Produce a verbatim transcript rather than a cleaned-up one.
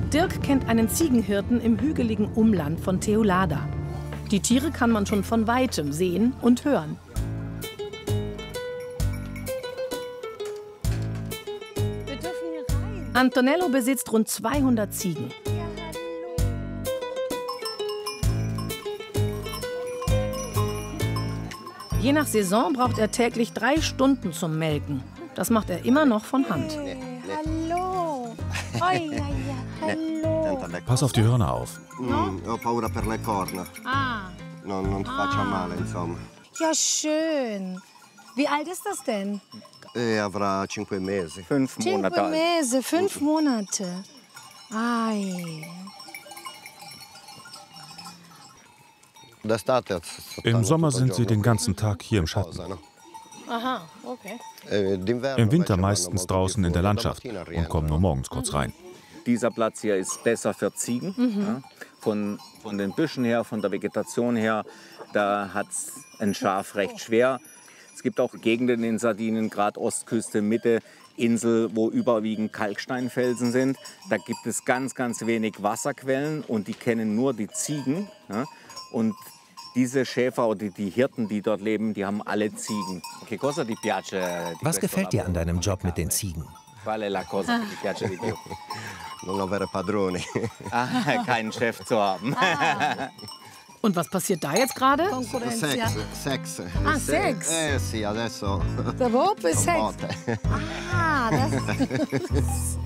Dirk kennt einen Ziegenhirten im hügeligen Umland von Teulada. Die Tiere kann man schon von Weitem sehen und hören. Wir dürfen hier rein. Antonello besitzt rund zweihundert Ziegen. Je nach Saison braucht er täglich drei Stunden zum Melken. Das macht er immer noch von Hand. Hey, hallo. Oi, ja, ja, hallo. Pass auf die Hörner auf. Mm, ho paura per le corna. Ah. Non, non ti faccia male, insomma. Ja, schön. Wie alt ist das denn? E avrà cinque mesi. Fünf Monate Cinque alt. Mese, fünf Monate. Ai. Im Sommer sind sie den ganzen Tag hier im Schatten. Aha, okay. Im Winter meistens draußen in der Landschaft und kommen nur morgens kurz rein. Dieser Platz hier ist besser für Ziegen. Mhm. Ja, von, von den Büschen her, von der Vegetation her, da hat ein Schaf recht schwer. Es gibt auch Gegenden in Sardinien, gerade Ostküste, Mitte, Insel, wo überwiegend Kalksteinfelsen sind. Da gibt es ganz, ganz wenig Wasserquellen und die kennen nur die Ziegen. Ja, und diese Schäfer oder die, die Hirten, die dort leben, die haben alle Ziegen. Che cosa ti piace di Was questo gefällt dir an lavoro? deinem Job mit den Ziegen? Qual è la cosa che ti piace di più? Non avere padroni. Ah, keinen Chef zu haben. Und was passiert da jetzt gerade? Konkurrenzia. Sex. Ah, Sex. Eh sì, adesso. Der Wop ist Sex. Botte. Ah, das